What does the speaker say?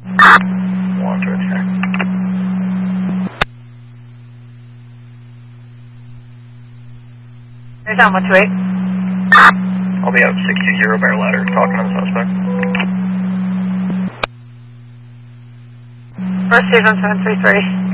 One, two, three. Here's on 128. I'll be out 620 Bear Ladder, talking to the suspect. First stage on 733.